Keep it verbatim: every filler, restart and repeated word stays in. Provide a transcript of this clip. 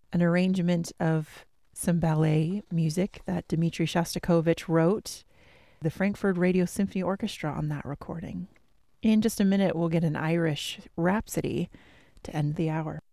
an arrangement of some ballet music that Dmitri Shostakovich wrote. The Frankfurt Radio Symphony Orchestra on that recording. In just a minute, we'll get an Irish Rhapsody to end the hour.